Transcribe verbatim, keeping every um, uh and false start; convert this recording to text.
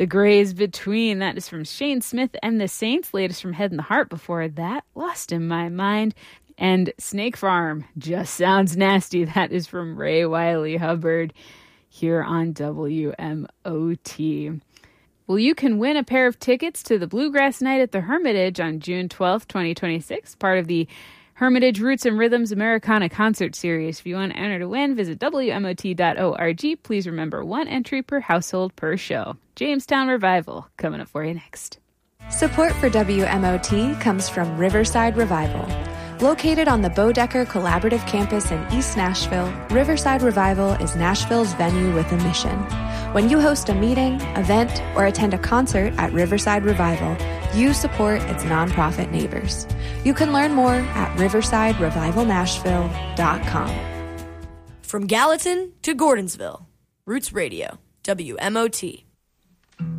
The Grays Between. That is from Shane Smith and the Saints. Latest from Head and the Heart. Before that, Lost in My Mind. And Snake Farm just sounds nasty. That is from Ray Wiley Hubbard here on W M O T. Well, you can win a pair of tickets to the Bluegrass Night at the Hermitage on June twelfth, twenty twenty-six, part of the Hermitage Roots and Rhythms Americana Concert Series. If you want to enter to win, visit W M O T dot org. Please remember, one entry per household per show. Jamestown Revival coming up for you next. Support for W M O T comes from Riverside Revival. Located on the Bodecker Collaborative Campus in East Nashville, Riverside Revival is Nashville's venue with a mission. When you host a meeting, event, or attend a concert at Riverside Revival, you support its nonprofit neighbors. You can learn more at riverside revival nashville dot com. From Gallatin to Gordonsville, Roots Radio, W M O T.